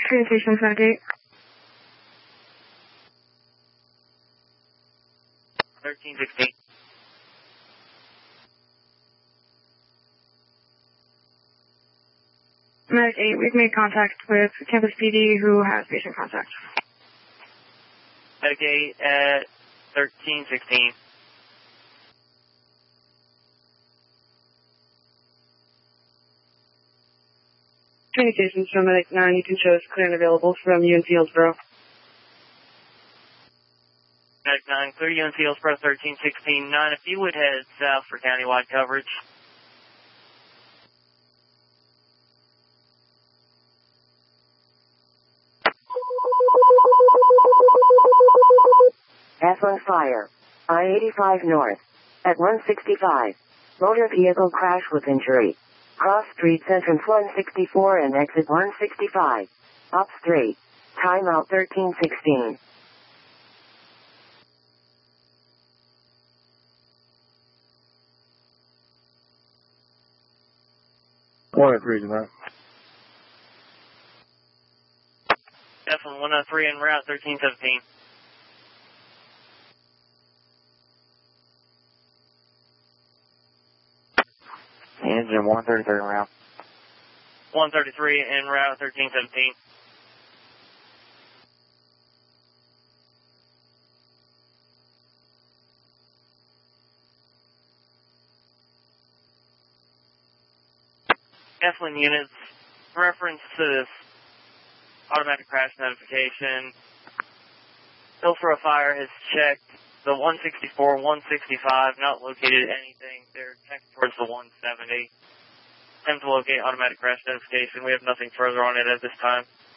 Communications Medic 1316. Medic 8, we've made contact with Campus PD who has patient contact. Medic 8 at 1316. Communications from Medic 9, you can show us clear and available from UNC Hillsborough. Medic 9, clear UNC Hillsborough 1316. 9, if you would head south for countywide coverage. F1 fire. I-85 north. At 165. Motor vehicle crash with injury. Cross streets entrance 164 and exit 165. Ops 3. Timeout 1316. F1 that. F1 103 en route 1317. Engine 133 en route. 133 en route 1317. F1 units, reference to this automatic crash notification. Hillsborough Fire has checked the 164, 165, not located anything. They're checked towards the 170. Attempt to locate automatic crash notification. We have nothing further on it at this time.